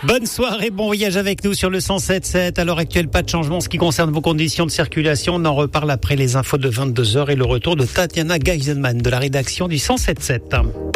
Bonne soirée, bon voyage avec nous sur le 107.7. À l'heure actuelle, pas de changement en ce qui concerne vos conditions de circulation. On en reparle après les infos de 22h et le retour de Tatiana Geisenman de la rédaction du 107.7.